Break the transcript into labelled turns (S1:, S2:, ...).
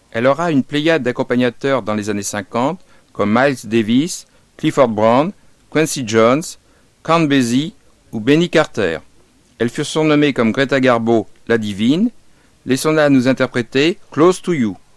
S1: Elle aura une pléiade d'accompagnateurs dans les années 50, comme Miles Davis, Clifford Brown, Quincy Jones, Count Basie ou Benny Carter. Elle fut surnommée comme Greta Garbo, la divine. Laissons-la nous interpréter Close to You.